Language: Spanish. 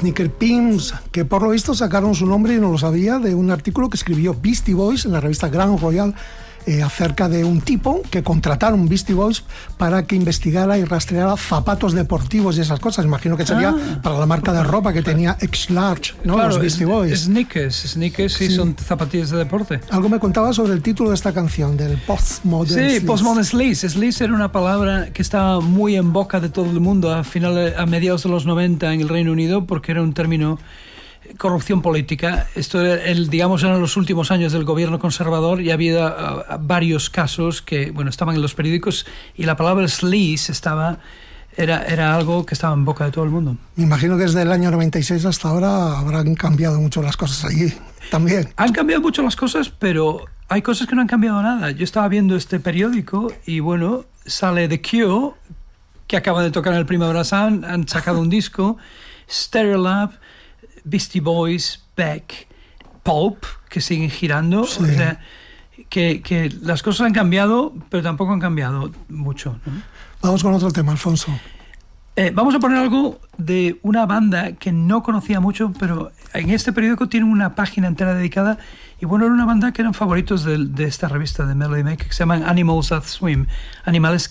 Sneaker Pimps, que por lo visto sacaron su nombre, y no lo sabía, de un artículo que escribió Beastie Boys en la revista Grand Royal, acerca de un tipo que contrataron Beastie Boys para que investigara y rastreara zapatos deportivos y esas cosas. Imagino que sería para la marca de ropa que tenía X-Large, ¿no? Claro, los Beastie Boys. Sneakers sí son zapatillas de deporte. Algo me contaba sobre el título de esta canción, del Postmodern Sleaze. Sí, Postmodern Sleaze. Sleaze era una palabra que estaba muy en boca de todo el mundo a mediados de los 90 en el Reino Unido, porque era un término corrupción política. Esto digamos eran los últimos años del gobierno conservador, y había varios casos que estaban en los periódicos, y la palabra sleaze era algo que estaba en boca de todo el mundo. Me imagino que desde el año 96 hasta ahora habrán cambiado mucho las cosas allí también. Han cambiado mucho las cosas, pero hay cosas que no han cambiado nada. Yo estaba viendo este periódico y sale The Cure, que acaban de tocar en el Primavera Sound, han sacado un disco, Stereolab, Beastie Boys, Beck, Pulp, que siguen girando. Sí. O sea, que las cosas han cambiado, pero tampoco han cambiado mucho, ¿no? Vamos con otro tema, Alfonso. Vamos a poner algo de una banda que no conocía mucho, pero en este periódico tienen una página entera dedicada, y era una banda que eran favoritos de esta revista de Melody Maker, que se llaman Animals That Swim, animales